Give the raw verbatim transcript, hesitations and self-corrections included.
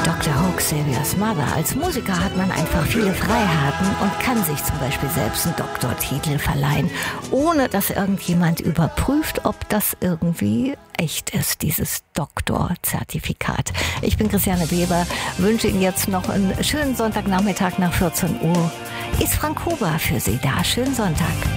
Doktor Hook, Sylvia's Mother. Als Musiker hat man einfach viele Freiheiten und kann sich zum Beispiel selbst einen Doktortitel verleihen, ohne dass irgendjemand überprüft, ob das irgendwie echt ist, dieses Doktorzertifikat. Ich bin Christiane Weber, wünsche Ihnen jetzt noch einen schönen Sonntagnachmittag nach vierzehn Uhr. Ist Frank Huber für Sie da. Schönen Sonntag.